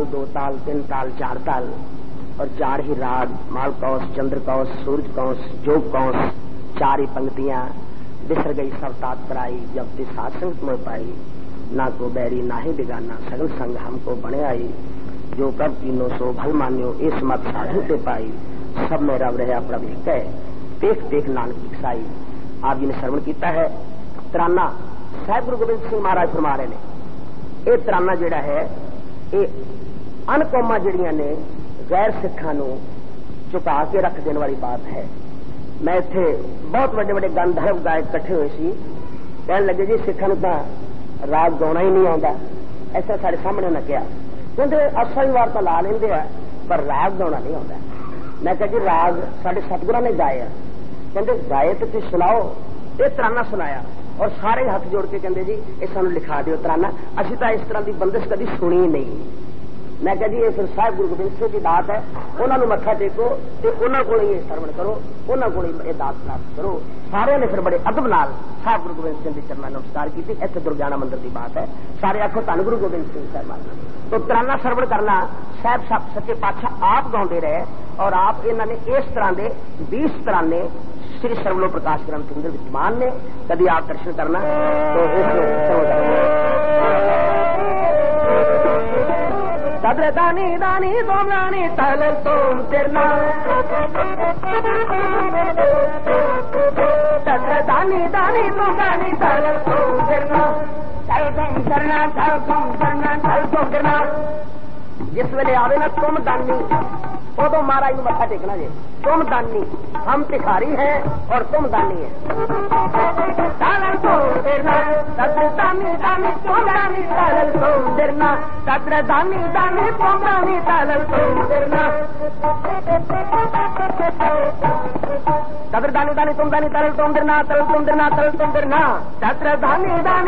दो ताल, तीन ताल, चार ताल और चार ही राग, माल कौश, चंद्र कौश, सूरज कौश, जोग कौश, चार ही पंक्तियां। बिसर गई सब तात पराई, जब ते सासंग तुम्हें पाई। ना को बैरी ना ही बिगाना, सगल संग हमको बने आई। जो कब तीनों सो भल मान्यो, इस मत साधु ते पाई। सब में रब रहा प्रभु कह, देख देख नानक दिखाई। आप जी ने श्रवण किया है तराना साहिब गुरु गोबिंद सिंह महाराज फरमा रहे ने। ये तराना जिहड़ा है ये अनकौमां जिहड़ियां ने गैर सिखां नूं झुका के रख देने वाली बात है। मैं इत्थे बहुत बड़े बड़े गंधर्व गायक इकट्ठे हुए सी, कहने लगे जी सिखां नूं तां राग गाउणा ही नहीं आता। ऐसा साढ़े सामने उन्हें कहा, कहते असा ही वार तो ला लेंदे आ पर राग गाउणा नहीं आता। मैं कहा जी राग साढ़े सतगुरां ने गाए, कहते गाए तो तुसीं सुनाओ। ये तराना सुनाया और सारे हाथ जोड़ के कहते जी ये सानू लिखा दिओ तराना, असीं तां इस तरह की बंदिश कभी सुनी नहीं। मैं कहा जी ये फिर साहिब गुरु गोबिंद सिंह की दात है, उन्होंने मत्था टेको तो उन्होंने को ये श्रवण करो, उन्होंने को ये दात प्राप्त करो। सारे ने फिर बड़े अदब नाल साहिब गुरु गोबिंद सिंह के चरणों नमस्कार की। इत्थे दुर्गाना मंदिर की बात है, सारे आखो धन गुरु गोबिंद सिंह साहब। तो तराना श्रवण करना साहब सच्चे पातशाह आप गाउंदे रहे और आप इन्होंने इस तरह के 20 तराने श्री सर्वलो प्रकाश ग्रंथ अंदर विद्यमान ने। कभी आप दर्शन करना तो तद्र दानी दानी तोम रानी तल तोम तिरना, तद्र दानी दानी तोम रानी तल तोम तिरना, तल तोम तिरना, तल तोम तिरना, तल तोम तिरना। जिस वेले आवे ना तुम दानी उदो महाराज मत्था टेकना जी। तुम दानी, हम भिखारी हैं और तुम दानी है। तद्र दानी दानी तोम रानी तल तोम तिरना, तद्र दानी दानी तोम रानी तल तोम तिरना, तद्र दानी दानी तुम दानी तल तोम तिरना, तल तोम तिरना, तल तोम तिरना, तद्र दानी दानी